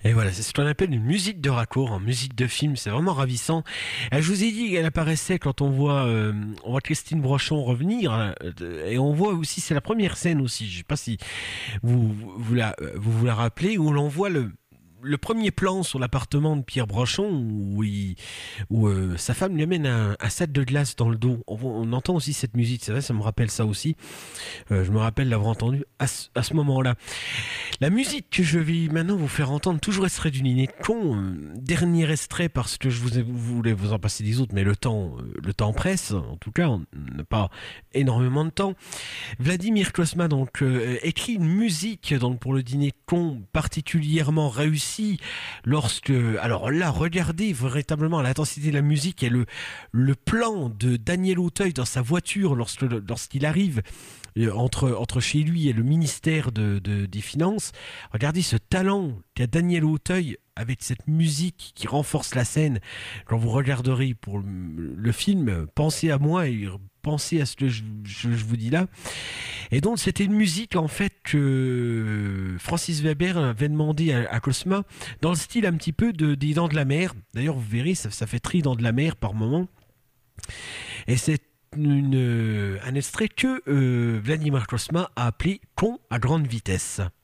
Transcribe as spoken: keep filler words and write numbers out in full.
Et voilà, c'est ce qu'on appelle une musique de raccord, en musique de film, c'est vraiment ravissant. Et je vous ai dit qu'elle apparaissait quand on voit, euh, on voit Christine Brochon revenir, euh, et on voit aussi, c'est la première scène aussi, je sais pas si vous vous, vous la, vous, vous la rappelez, où l'on voit le, le premier plan sur l'appartement de Pierre Brochon, où, il, où euh, sa femme lui amène un, un sac de glace dans le dos. On, on entend aussi cette musique, c'est vrai, ça me rappelle ça aussi. Euh, je me rappelle l'avoir entendu à ce, à ce moment-là. La musique que je vais maintenant vous faire entendre, toujours extrait du Dîner de con, euh, dernier extrait parce que je vous ai- vous voulais vous en passer des autres, mais le temps, euh, le temps presse. En tout cas, on n'a pas énormément de temps. Vladimir Kosma donc euh, écrit une musique donc pour le Dîner de con particulièrement réussie lorsque, alors là, regardez véritablement l'intensité de la musique et le le plan de Daniel Auteuil dans sa voiture lorsque lorsqu'il arrive euh, entre, entre chez lui et le ministère de, de- des Finances. Regardez ce talent qu'a Daniel Auteuil avec cette musique qui renforce la scène. Quand vous regarderez pour le, le film, pensez à moi et pensez à ce que je, je- je vous dis là. Et donc c'était une musique en fait que Francis Weber avait demandé à, à Cosma dans le style un petit peu de, des Dents de la Mer. D'ailleurs vous verrez, ça, ça fait très Dents de la Mer par moment. Et c'est une, un extrait que euh, Vladimir Kosma a appelé Con à grande vitesse.